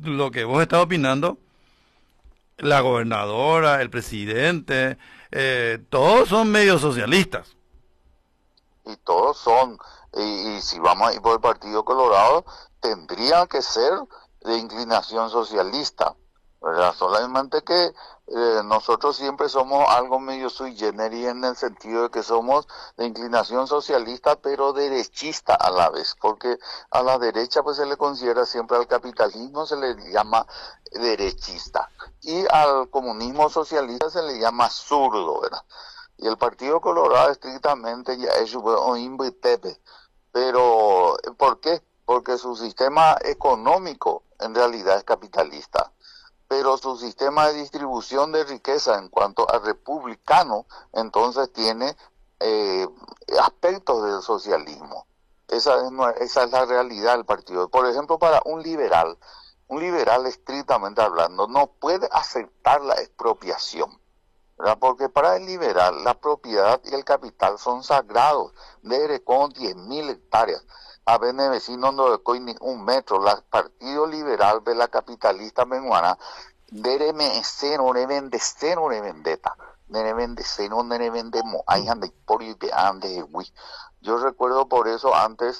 lo que vos estás opinando, la gobernadora, el presidente, todos son medios socialistas. Y todos son, y si vamos a ir por el Partido Colorado, tendrían que ser de inclinación socialista, ¿verdad? Solamente que nosotros siempre somos algo medio sui generis en el sentido de que somos de inclinación socialista, pero derechista a la vez, porque a la derecha pues se le considera siempre, al capitalismo se le llama derechista, y al comunismo socialista se le llama zurdo, ¿verdad? Y el Partido Colorado estrictamente ya es un imbetepe. Pero, ¿por qué? Porque su sistema económico en realidad es capitalista, pero su sistema de distribución de riqueza en cuanto a republicano, entonces tiene eh, aspectos del socialismo. Esa es la realidad del partido. Por ejemplo, para un liberal estrictamente hablando, no puede aceptar la expropiación, ¿verdad? Porque para el liberal la propiedad y el capital son sagrados. Dere con 10.000 hectáreas. A bene vecino no de coi ni un metro. La partido liberal de la capitalista menguana dere me eseno ne vende seno ne vendeta. Ne vende seno ne vendemo. Hay ande por y ande wi. Yo recuerdo por eso antes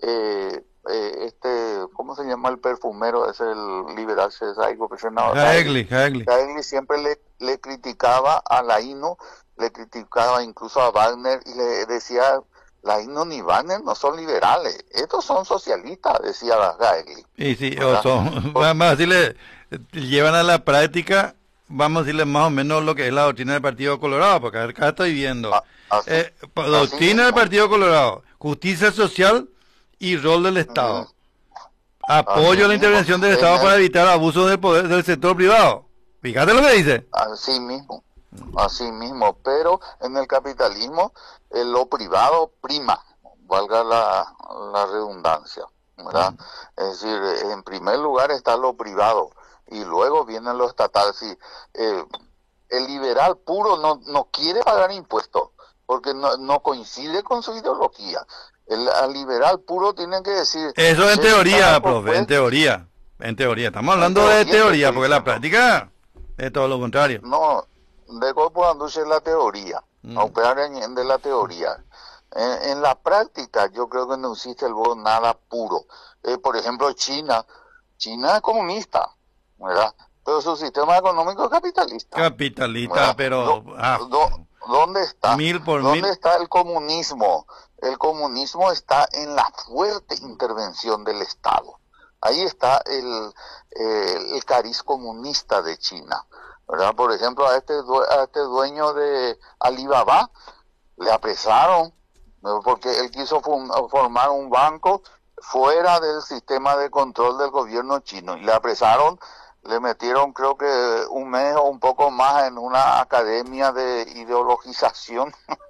¿cómo se llama el perfumero? Es el liberal César, Jaegli, Jaegli. Caegli siempre le criticaba a Laíno, le criticaba incluso a Wagner y le decía, Laíno ni Wagner no son liberales, estos son socialistas, decía Caegli. Y sí, o ¿Verdad? son, Por- vamos a decirle, llevan a la práctica, vamos a decirle más o menos lo que es la doctrina del Partido Colorado, porque acá estoy viendo. así, así Doctrina del mismo. Partido Colorado, justicia social y rol del Ujú, Estado. así Apoyo a la mismo. intervención del En Estado para el, evitar abusos del poder del sector privado. Fíjate lo que dice. así mismo. Así mismo, pero en el capitalismo lo privado prima, valga la redundancia, ¿verdad? Es decir, en primer lugar está lo privado y luego viene lo estatal. Sí, eh, el liberal puro no quiere pagar impuestos porque no coincide con su ideología. Al liberal puro tienen que decir, Eso en che, si teoría, pagas profe, en impuestos, teoría. En teoría. Estamos en hablando de teoría te teoría, estoy porque la diciendo. práctica es todo lo contrario. No, de corpo anduce la teoría, a Mm. operar de la teoría. En la práctica yo creo que no existe nada puro. Por ejemplo, China es comunista, ¿verdad? Pero su sistema económico es capitalista, Capitalista, ¿verdad? pero ¿Dónde está? mil por ¿Dónde mil. está el comunismo? El comunismo está en la fuerte intervención del Estado. Ahí está el cariz comunista de China, ¿verdad? Por ejemplo, a este dueño de Alibaba le apresaron, ¿no? Porque él quiso formar un banco fuera del sistema de control del gobierno chino y le apresaron, le metieron creo que un mes o un poco más en una academia de ideologización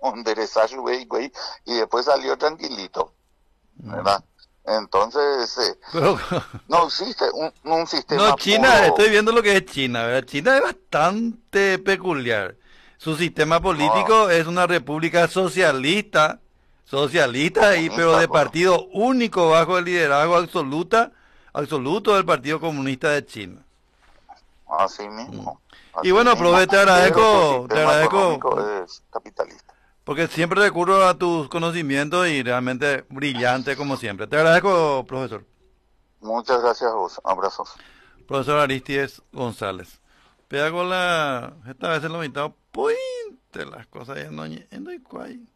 y después salió tranquilito, ¿verdad? Entonces, Pero, no existe un no, sistema China, puro, estoy viendo lo que es China, ¿verdad? China es bastante peculiar. Su sistema no, político es una república socialista, socialista, pero comunista, de bueno, partido único bajo el liderazgo absoluto del Partido Comunista de China. Mm. Y así bueno, mismo, profe, pero su te sistema agradezco, económico es capitalista. porque siempre recurro a tus conocimientos y realmente brillante como siempre. Te agradezco, profesor. Muchas gracias a vos, abrazos. Profesor Aristides González. Pego esta vez en lo mitad, puinte las cosas ya no, no hay cual.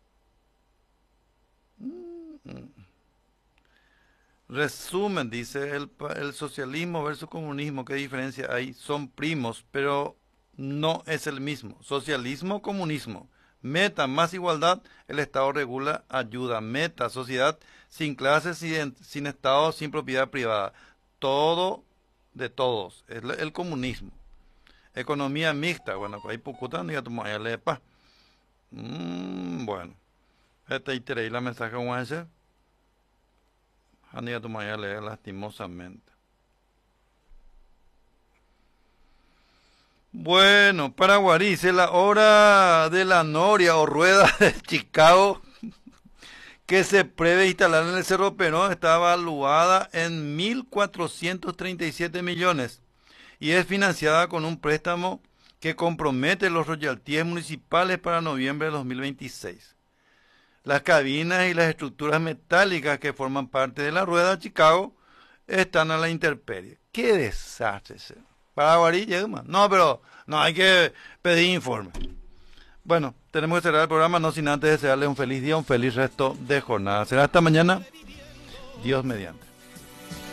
Resumen, dice el socialismo versus comunismo, ¿qué diferencia hay? Son primos, pero no es el mismo. Socialismo, comunismo. Meta, más igualdad, el Estado regula, ayuda. Meta, sociedad sin clases, sin Estado, sin propiedad privada. Todo de todos. Es el comunismo. Economía mixta. Bueno, ahí pucutan y a tu maya lepa. Bueno. Este y la mensaje con ese. Ania tu maya leer lastimosamente. Bueno, Paraguay dice la hora de la noria o rueda de Chicago que se prevé instalar en el Cerro Perón está valuada en 1.437 millones y es financiada con un préstamo que compromete los royalties municipales para noviembre de 2026. Las cabinas y las estructuras metálicas que forman parte de la rueda Chicago están a la intemperie. ¡Qué desastre! Para Guarí, no, pero no hay que pedir informe. Bueno, tenemos que cerrar el programa, no sin antes desearles un feliz día, un feliz resto de jornada. Será hasta mañana, Dios mediante.